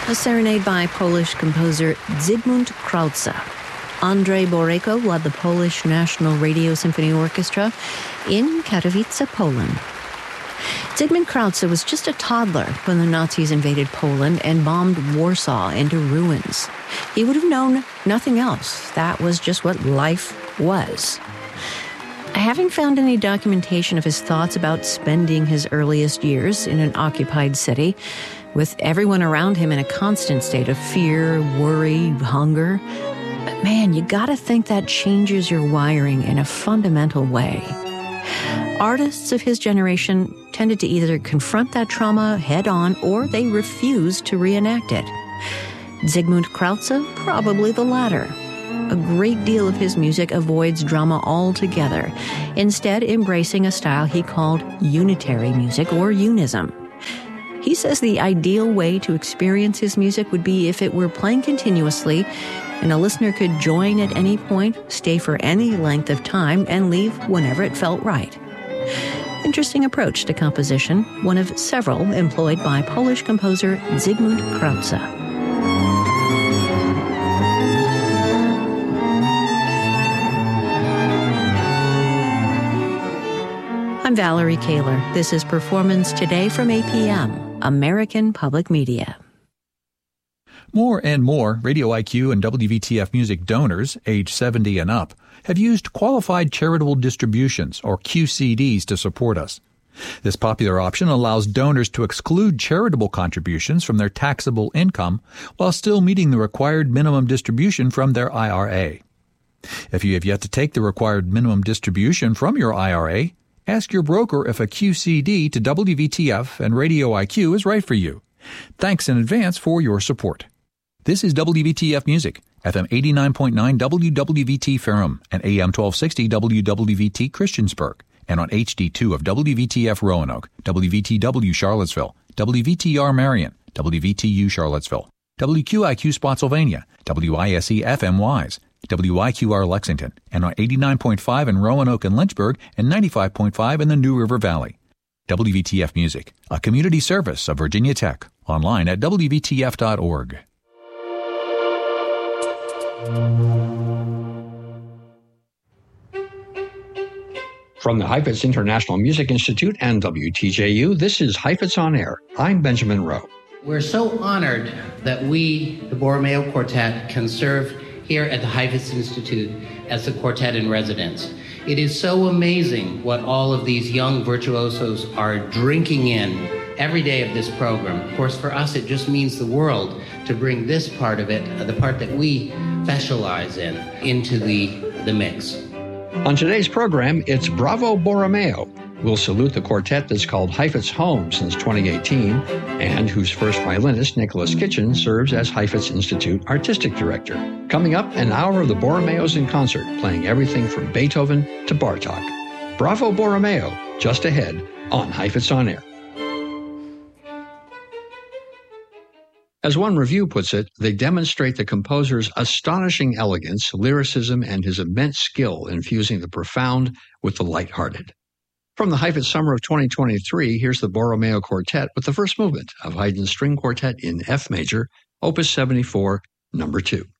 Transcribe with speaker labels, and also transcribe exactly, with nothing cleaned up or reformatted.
Speaker 1: A serenade by Polish composer Zygmunt Krauze. Andrzej Borejko led the Polish National Radio Symphony Orchestra in Katowice, Poland. Zygmunt Krauze was just a toddler when the Nazis invaded Poland and bombed Warsaw into ruins. He would have known nothing else. That was just what life was. I haven't found any documentation of his thoughts about spending his earliest years in an occupied city, with everyone around him in a constant state of fear, worry, hunger. But man, you gotta think that changes your wiring in a fundamental way. Artists of his generation tended to either confront that trauma head-on or they refused to reenact it. Zygmunt Krauze, probably the latter. A great deal of his music avoids drama altogether, instead embracing a style he called unitary music or unism. He says the ideal way to experience his music would be if it were playing continuously and a listener could join at any point, stay for any length of time, and leave whenever it felt right. Interesting approach to composition, one of several employed by Polish composer Zygmunt Krauze. I'm Valerie Kaler. This is Performance Today from A P M, American Public Media.
Speaker 2: More and more Radio I Q and W V T F Music donors, age seventy and up, have used Qualified Charitable Distributions, or Q C Ds, to support us. This popular option allows donors to exclude charitable contributions from their taxable income while still meeting the required minimum distribution from their I R A. If you have yet to take the required minimum distribution from your I R A, ask your broker if a Q C D to W V T F and Radio I Q is right for you. Thanks in advance for your support. This is W V T F Music, F M eighty-nine point nine W W V T Ferrum and A M twelve sixty W W V T Christiansburg, and on H D two of W V T F Roanoke, W V T W Charlottesville, W V T R Marion, W V T U Charlottesville, W Q I Q Spotsylvania, W I S E F M Wise, W I Q R Lexington, and on eighty-nine point five in Roanoke and Lynchburg, and ninety-five point five in the New River Valley. W V T F Music, a community service of Virginia Tech, online at W V T F dot org.
Speaker 3: From the Heifetz International Music Institute and W T J U, this is Heifetz on Air. I'm Benjamin Rowe.
Speaker 4: We're so honored that we, the Borromeo Quartet, can serve here at the Heifetz Institute as the quartet in residence. It is so amazing what all of these young virtuosos are drinking in every day of this program. Of course, for us, it just means the world to bring this part of it, the part that we specialize in, into the, the mix.
Speaker 3: On today's program, it's Bravo Borromeo. We'll salute the quartet that's called Heifetz home since twenty eighteen, and whose first violinist, Nicholas Kitchen, serves as Heifetz Institute Artistic Director. Coming up, an hour of the Borromeos in concert, playing everything from Beethoven to Bartok. Bravo Borromeo, just ahead on Heifetz on Air. As one review puts it, they demonstrate the composer's astonishing elegance, lyricism, and his immense skill in fusing the profound with the lighthearted. From the Heifetz Summer of twenty twenty-three, here's the Borromeo Quartet with the first movement of Haydn's String Quartet in F major, Opus seventy-four, number two.